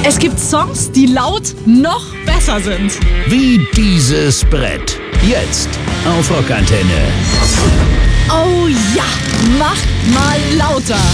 Es gibt Songs, die laut noch besser sind. Wie dieses Brett. Jetzt auf Rockantenne. Oh ja, mach mal lauter.